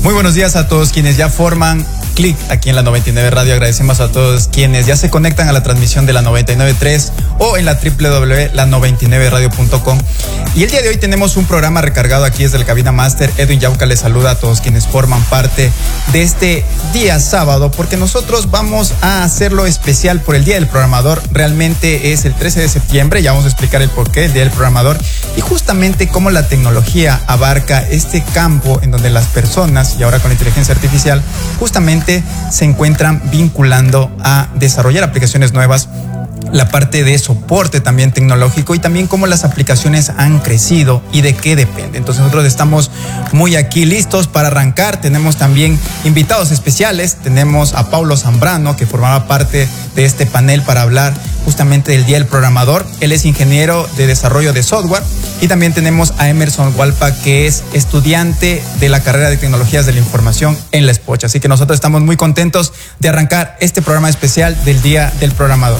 Muy buenos días a todos quienes ya forman clic aquí en la 99 Radio. Agradecemos a todos quienes ya se conectan a la transmisión de la 99.3 o en la www.la99radio.com. Y el día de hoy tenemos un programa recargado aquí desde la cabina máster. Edwin Yauca les saluda a todos quienes forman parte de este día sábado, porque nosotros vamos a hacerlo especial por el Día del Programador. Realmente es el 13 de septiembre, ya vamos a explicar el porqué del Día del Programador y justamente cómo la tecnología abarca este campo en donde las personas, y ahora con la inteligencia artificial, justamente se encuentran vinculando a desarrollar aplicaciones nuevas, la parte de soporte también tecnológico y también cómo las aplicaciones han crecido y de qué depende. Entonces nosotros estamos muy aquí listos para arrancar. Tenemos también invitados especiales. Tenemos a Paulo Zambrano, que formaba parte de este panel para hablar justamente del Día del Programador. Él es ingeniero de desarrollo de software. Y también tenemos a Emerson Hualpa, que es estudiante de la carrera de Tecnologías de la Información en la Espocha. Así que nosotros estamos muy contentos de arrancar este programa especial del Día del Programador.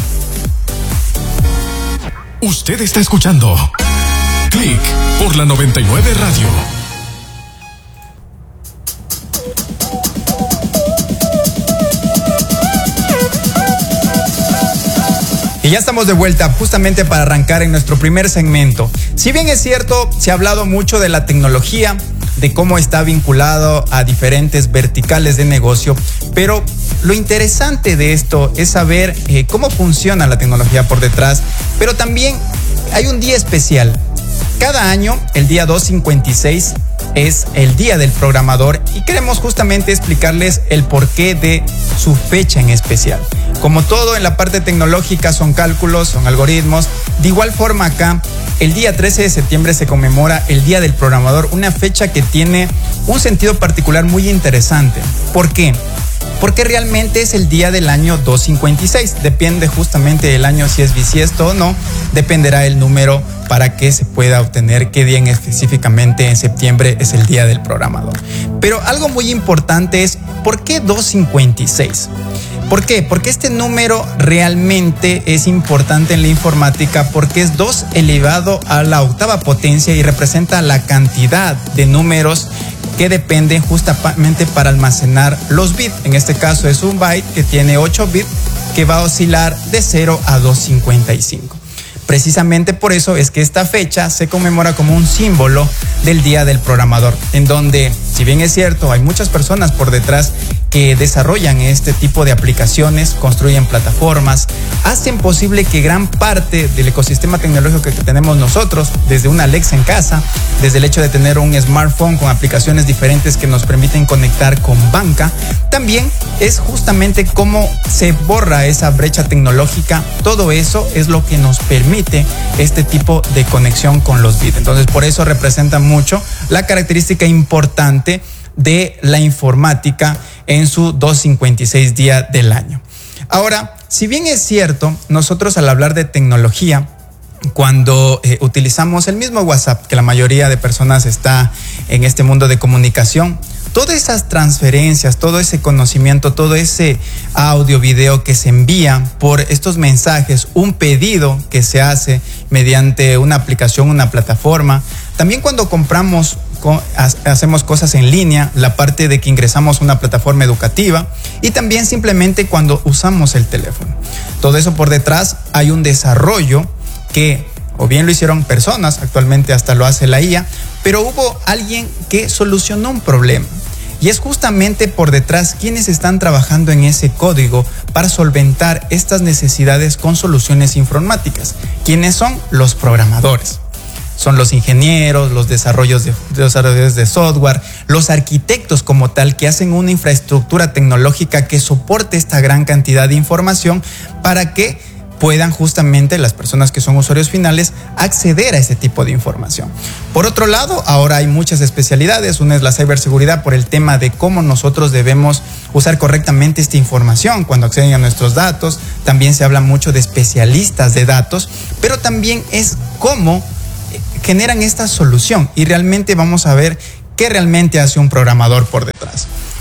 Usted está escuchando Clic por la 99 Radio. Y ya estamos de vuelta justamente para arrancar en nuestro primer segmento. Si bien es cierto, se ha hablado mucho de la tecnología, de cómo está vinculado a diferentes verticales de negocio, pero lo interesante de esto es saber cómo funciona la tecnología por detrás, pero también hay un día especial. Cada año, el día 2/56, es el Día del Programador y queremos justamente explicarles el porqué de su fecha en especial. Como todo en la parte tecnológica son cálculos, son algoritmos. De igual forma acá, el día 13 de septiembre se conmemora el Día del Programador, una fecha que tiene un sentido particular muy interesante. ¿Por qué? Porque realmente es el día del año 256. Depende justamente del año, si es bisiesto o no. Dependerá el número para que se pueda obtener qué día específicamente en septiembre es el Día del Programador. Pero algo muy importante es, ¿por qué 256? ¿Por qué? Porque este número realmente es importante en la informática porque es 2 elevado a la octava potencia y representa la cantidad de números que dependen justamente para almacenar los bits. En este caso es un byte que tiene 8 bits que va a oscilar de 0 a 255. Precisamente por eso es que esta fecha se conmemora como un símbolo del Día del Programador, en donde, si bien es cierto, hay muchas personas por detrás que desarrollan este tipo de aplicaciones, construyen plataformas, hacen posible que gran parte del ecosistema tecnológico que tenemos nosotros, desde una Alexa en casa, desde el hecho de tener un smartphone con aplicaciones diferentes que nos permiten conectar con banca, también es justamente cómo se borra esa brecha tecnológica. Todo eso es lo que nos permite este tipo de conexión con los bits. Entonces, por eso representa mucho la característica importante de la informática en su 256 día del año. Ahora, si bien es cierto, nosotros al hablar de tecnología, cuando utilizamos el mismo WhatsApp, que la mayoría de personas está en este mundo de comunicación, todas esas transferencias, todo ese conocimiento, todo ese audio, video que se envía por estos mensajes, un pedido que se hace mediante una aplicación, una plataforma, también cuando compramos, hacemos cosas en línea, la parte de que ingresamos a una plataforma educativa y también simplemente cuando usamos el teléfono. Todo eso por detrás hay un desarrollo que o bien lo hicieron personas, actualmente hasta lo hace la IA, pero hubo alguien que solucionó un problema. Y es justamente por detrás quienes están trabajando en ese código para solventar estas necesidades con soluciones informáticas. ¿Quiénes son? Los programadores. Son los ingenieros, los desarrolladores de software, los arquitectos como tal que hacen una infraestructura tecnológica que soporte esta gran cantidad de información para que puedan justamente las personas que son usuarios finales acceder a ese tipo de información. Por otro lado, ahora hay muchas especialidades. Una es la ciberseguridad por el tema de cómo nosotros debemos usar correctamente esta información cuando acceden a nuestros datos. También se habla mucho de especialistas de datos, pero también es cómo generan esta solución y realmente vamos a ver qué realmente hace un programador por detrás.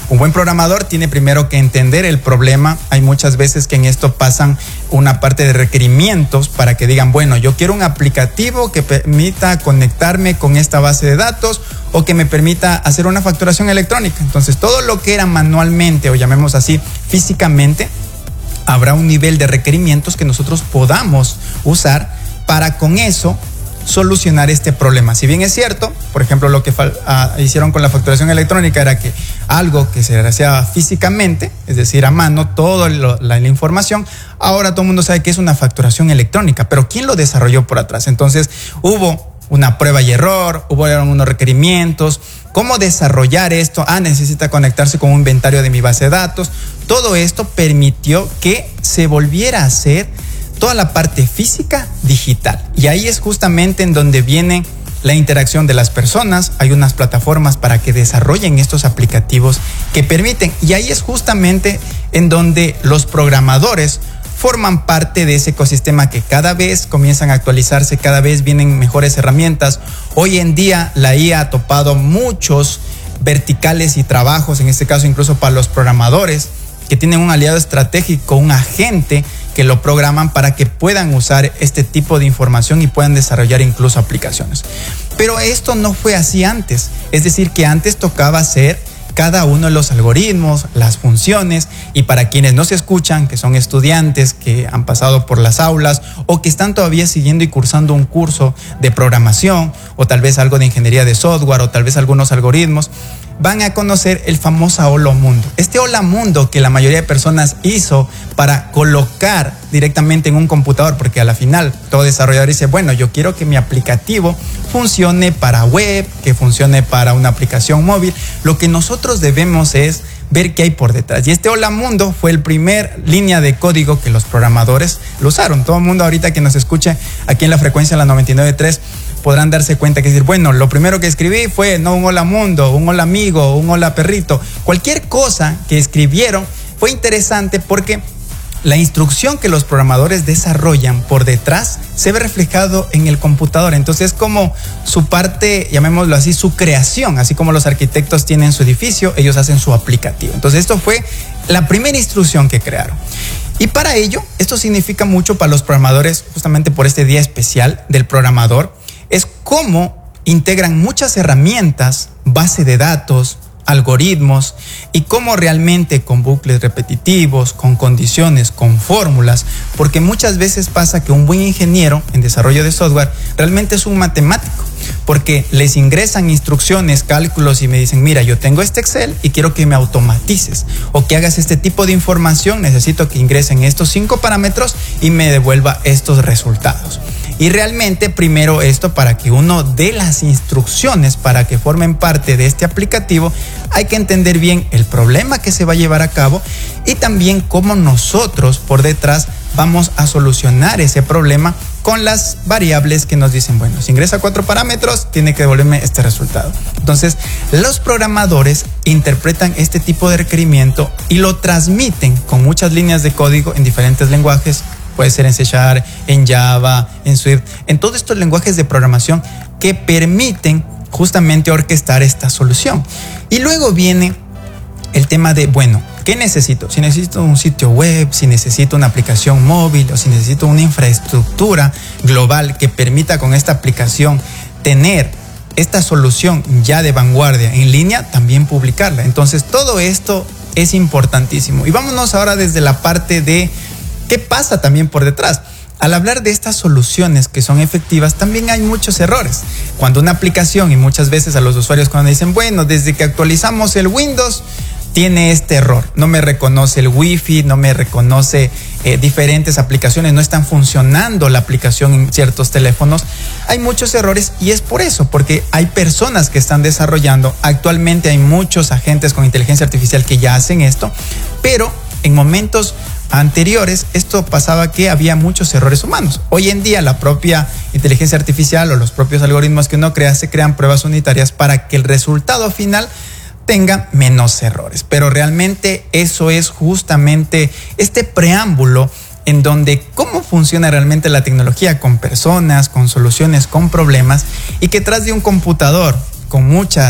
Un buen programador tiene primero que entender el problema. Hay muchas veces que en esto pasan una parte de requerimientos para que digan, bueno, yo quiero un aplicativo que permita conectarme con esta base de datos o que me permita hacer una facturación electrónica. Entonces, todo lo que era manualmente o llamemos así físicamente, habrá un nivel de requerimientos que nosotros podamos usar para con eso solucionar este problema. Si bien es cierto, por ejemplo, lo que hicieron con la facturación electrónica era que algo que se hacía físicamente, es decir, a mano, toda la información, ahora todo el mundo sabe que es una facturación electrónica, pero ¿quién lo desarrolló por atrás? Entonces, hubo una prueba y error, hubo unos requerimientos, cómo desarrollar esto, necesita conectarse con un inventario de mi base de datos. Todo esto permitió que se volviera a hacer toda la parte física digital. Y ahí es justamente en donde viene la interacción de las personas. Hay unas plataformas para que desarrollen estos aplicativos que permiten. Y ahí es justamente en donde los programadores forman parte de ese ecosistema que cada vez comienzan a actualizarse, cada vez vienen mejores herramientas. Hoy en día la IA ha topado muchos verticales y trabajos, en este caso incluso para los programadores, que tienen un aliado estratégico, un agente que lo programan para que puedan usar este tipo de información y puedan desarrollar incluso aplicaciones. Pero esto no fue así antes. Es decir, que antes tocaba hacer cada uno de los algoritmos, las funciones, y para quienes no se escuchan, que son estudiantes que han pasado por las aulas o que están todavía siguiendo y cursando un curso de programación o tal vez algo de ingeniería de software o tal vez algunos algoritmos, van a conocer el famoso Hola Mundo. Este Hola Mundo que la mayoría de personas hizo para colocar directamente en un computador, porque a la final todo desarrollador dice, bueno, yo quiero que mi aplicativo funcione para web, que funcione para una aplicación móvil. Lo que nosotros debemos es ver qué hay por detrás. Y este Hola Mundo fue el primer línea de código que los programadores lo usaron. Todo el mundo ahorita que nos escuche aquí en la frecuencia la 99.3 podrán darse cuenta que decir, bueno, lo primero que escribí fue no un hola mundo, un hola amigo, un hola perrito. Cualquier cosa que escribieron fue interesante porque la instrucción que los programadores desarrollan por detrás se ve reflejado en el computador. Entonces es como su parte, llamémoslo así, su creación. Así como los arquitectos tienen su edificio, ellos hacen su aplicativo. Entonces esto fue la primera instrucción que crearon. Y para ello, esto significa mucho para los programadores, justamente por este día especial del programador, es cómo integran muchas herramientas, base de datos, algoritmos, y cómo realmente con bucles repetitivos, con condiciones, con fórmulas, porque muchas veces pasa que un buen ingeniero en desarrollo de software realmente es un matemático, porque les ingresan instrucciones, cálculos y me dicen, mira, yo tengo este Excel y quiero que me automatices o que hagas este tipo de información, necesito que ingresen estos 5 parámetros y me devuelva estos resultados. Y realmente primero esto, para que uno dé las instrucciones para que formen parte de este aplicativo, hay que entender bien el problema que se va a llevar a cabo y también cómo nosotros por detrás vamos a solucionar ese problema con las variables que nos dicen, bueno, si ingresa 4 parámetros, tiene que devolverme este resultado. Entonces, los programadores interpretan este tipo de requerimiento y lo transmiten con muchas líneas de código en diferentes lenguajes. Puede ser en C#, en Java, en Swift, en todos estos lenguajes de programación que permiten justamente orquestar esta solución. Y luego viene el tema de, bueno, ¿qué necesito? Si necesito un sitio web, si necesito una aplicación móvil o si necesito una infraestructura global que permita con esta aplicación tener esta solución ya de vanguardia en línea, también publicarla. Entonces todo esto es importantísimo. Y vámonos ahora desde la parte de ¿qué pasa también por detrás? Al hablar de estas soluciones que son efectivas, también hay muchos errores. Cuando una aplicación, y muchas veces a los usuarios cuando dicen, bueno, desde que actualizamos el Windows, tiene este error. No me reconoce el Wi-Fi, no me reconoce diferentes aplicaciones, no están funcionando la aplicación en ciertos teléfonos. Hay muchos errores y es por eso, porque hay personas que están desarrollando. Actualmente hay muchos agentes con inteligencia artificial que ya hacen esto, pero en momentos anteriores esto pasaba que había muchos errores humanos. Hoy en día la propia inteligencia artificial o los propios algoritmos que uno crea se crean pruebas unitarias para que el resultado final tenga menos errores. Pero realmente eso es justamente este preámbulo en donde cómo funciona realmente la tecnología con personas, con soluciones, con problemas, y que tras de un computador con muchas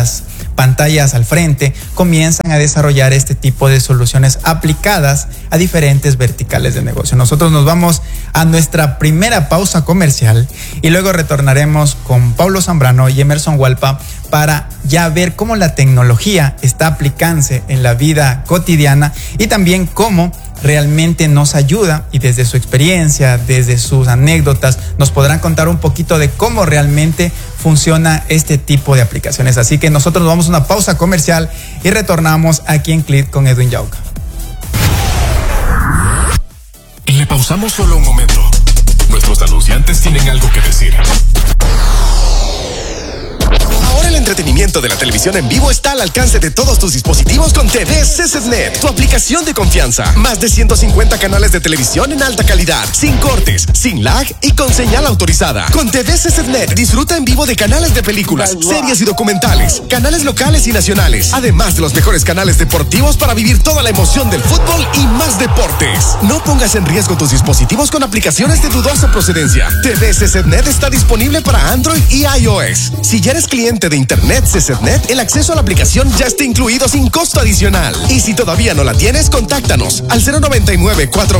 pantallas al frente, comienzan a desarrollar este tipo de soluciones aplicadas a diferentes verticales de negocio. Nosotros nos vamos a nuestra primera pausa comercial y luego retornaremos con Pablo Zambrano y Emerson Hualpa para ya ver cómo la tecnología está aplicándose en la vida cotidiana y también cómo realmente nos ayuda, y desde su experiencia, desde sus anécdotas, nos podrán contar un poquito de cómo realmente funciona este tipo de aplicaciones. Así que nosotros nos vamos a una pausa comercial y retornamos aquí en Click con Edwin Yauca. Le pausamos solo un momento. Nuestros anunciantes tienen algo que decir. Ahora el entretenimiento de la televisión en vivo está al alcance de todos tus dispositivos con TV CZNet, tu aplicación de confianza. Más de 150 canales de televisión en alta calidad, sin cortes, sin lag y con señal autorizada. Con TV CZNet disfruta en vivo de canales de películas, series y documentales, canales locales y nacionales, además de los mejores canales deportivos para vivir toda la emoción del fútbol y más deportes. No pongas en riesgo tus dispositivos con aplicaciones de dudosa procedencia. TV CZNet está disponible para Android y iOS. Si ya eres cliente de Internet CZNet, el acceso a la aplicación ya está incluido sin costo adicional. Y si todavía no la tienes, contáctanos al 099-420-0000